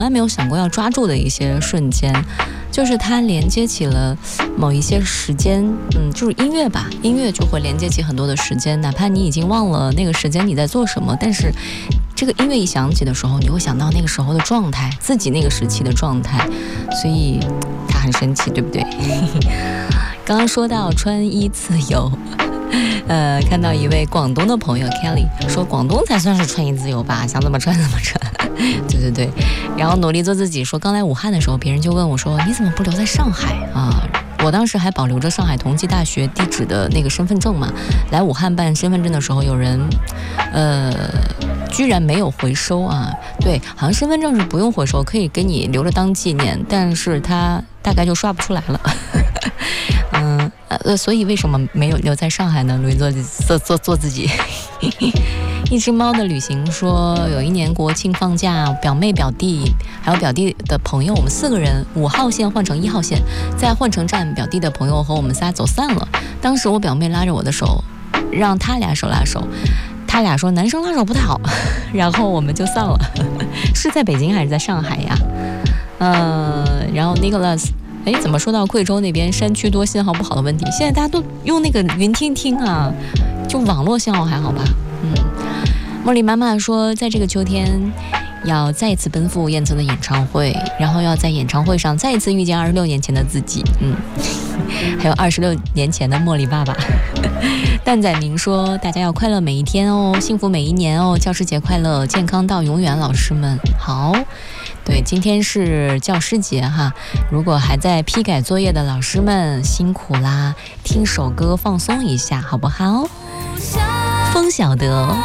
来没有想过要抓住的一些瞬间，就是它连接起了某一些时间，就是音乐吧，音乐就会连接起很多的时间，哪怕你已经忘了那个时间你在做什么，但是这个音乐一响起的时候，你会想到那个时候的状态，自己那个时期的状态，所以它很神奇，对不对？刚刚说到穿衣自由，看到一位广东的朋友 Kelly 说，广东才算是穿衣自由吧，想怎么穿怎么穿。对，然后努力做自己。说刚来武汉的时候，别人就问我说，你怎么不留在上海啊？我当时还保留着上海同济大学地址的那个身份证嘛，来武汉办身份证的时候，有人居然没有回收啊。对，好像身份证是不用回收，可以给你留着当纪念，但是他大概就刷不出来了。所以为什么没有留在上海呢？努力做自己。一只猫的旅行说，有一年国庆放假，表妹表弟还有表弟的朋友，我们4个人5号线换成1号线，在换乘站表弟的朋友和我们仨走散了。当时我表妹拉着我的手，让他俩手拉手，他俩说男生拉手不太好，然后我们就散了。是在北京还是在上海呀？然后 Nicholas， 怎么说到贵州那边山区多信号不好的问题？现在大家都用那个云听听啊，就网络信号还好吧？茉莉妈妈说，在这个秋天要再一次奔赴燕泽的演唱会，然后要在演唱会上再一次遇见26年前的自己。还有26年前的茉莉爸爸。蛋仔明说，大家要快乐每一天哦，幸福每一年哦，教师节快乐，健康到永远，老师们好。对，今天是教师节哈，如果还在批改作业的老师们辛苦啦，听首歌放松一下好不好？风晓得